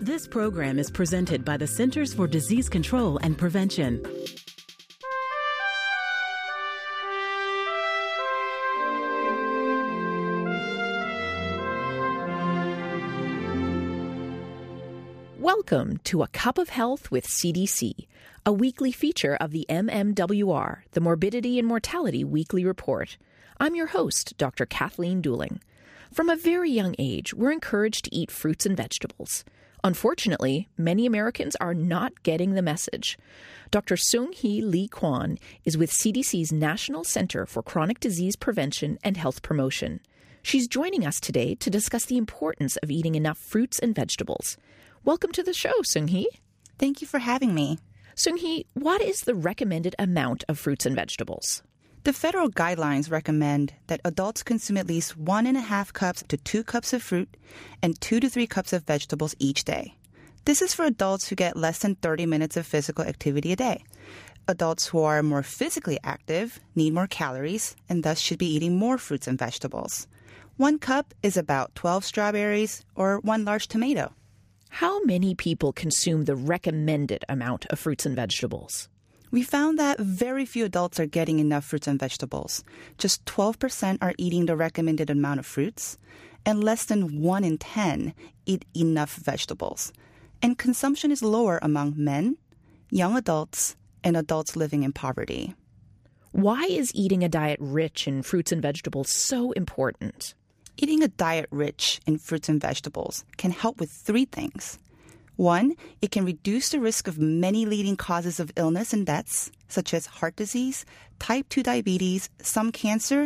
This program is presented by the Centers for Disease Control and Prevention. Welcome to A Cup of Health with CDC, a weekly feature of the MMWR, the Morbidity and Mortality Weekly Report. I'm your host, Dr. Kathleen Dooling. From a very young age, we're encouraged to eat fruits and vegetables. Unfortunately, many Americans are not getting the message. Dr. Seung-Hee Lee Kwon is with CDC's National Center for Chronic Disease Prevention and Health Promotion. She's joining us today to discuss the importance of eating enough fruits and vegetables. Welcome to the show, Seung-Hee. Thank you for having me. Seung-Hee, what is the recommended amount of fruits and vegetables? The federal guidelines recommend that adults consume at least 1.5 cups to 2 cups of fruit and 2 to 3 cups of vegetables each day. This is for adults who get less than 30 minutes of physical activity a day. Adults who are more physically active need more calories and thus should be eating more fruits and vegetables. 1 cup is about 12 strawberries or 1 large tomato. How many people consume the recommended amount of fruits and vegetables? We found that very few adults are getting enough fruits and vegetables. Just 12% are eating the recommended amount of fruits, and less than 1 in 10 eat enough vegetables. And consumption is lower among men, young adults, and adults living in poverty. Why is eating a diet rich in fruits and vegetables so important? Eating a diet rich in fruits and vegetables can help with 3 things. 1, it can reduce the risk of many leading causes of illness and deaths, such as heart disease, type 2 diabetes, some cancers,